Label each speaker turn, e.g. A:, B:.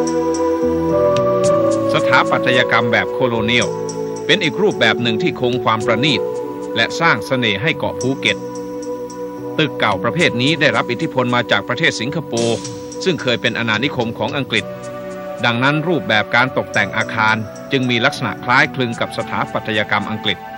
A: สถาปัตยกรรมแบบโคโลเนียลเป็นอีกรูปแบบหนึ่งที่คงความประณีตและสร้างเสน่ห์ให้เกาะภูเก็ตตึกเก่าประเภทนี้ได้รับอิทธิพลมาจากประเทศสิงคโปร์ซึ่งเคยเป็นอาณานิคมของอังกฤษดังนั้นรูปแบบการตกแต่งอาคารจึงมีลักษณะคล้ายคลึงกับสถาปัตยกรรมอังกฤษ